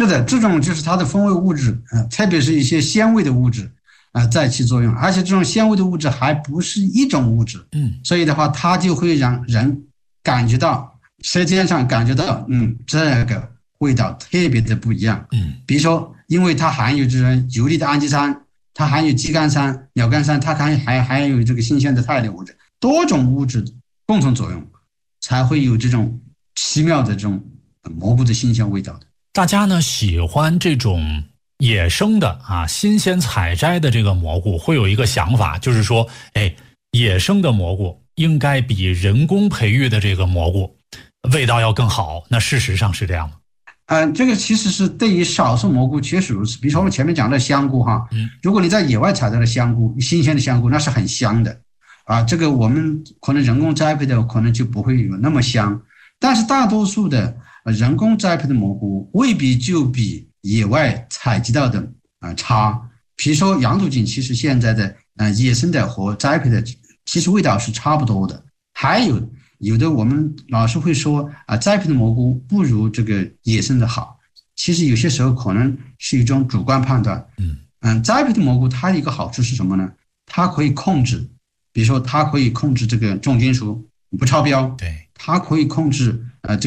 是的，这种就是它的风味物质，特别是一些鲜味的物质在起作用，而且这种鲜味的物质还不是一种物质，所以的话，它就会让人感觉到舌尖上感觉到，这个味道特别的不一样，比如说，因为它含有这种游离的氨基酸，它含有肌酐酸、鸟苷酸，它还有这个新鲜的肽类物质，多种物质共同作用，才会有这种奇妙的这种蘑菇的新鲜味道的。 大家呢喜欢这种野生的新鲜采摘的这个蘑菇，会有一个想法，就是说，野生的蘑菇应该比人工培育的这个蘑菇味道要更好。那事实上是这样吗？ 这个其实是对于少数蘑菇确实如此。比如说我们前面讲的香菇如果你在野外采到的香菇，新鲜的香菇，那是很香的这个我们可能人工栽培的可能就不会有那么香，但是大多数的人工栽培的蘑菇未必就比野外采集到的差。比如说洋土锦，其实现在的野生的和栽培的其实味道是差不多的。还有的我们老是会说栽培的蘑菇不如这个野生的好，其实有些时候可能是一种主观判断。栽培的蘑菇它一个好处是什么呢？它可以控制，比如说它可以控制这个重金属不超标， 对， 它可以控制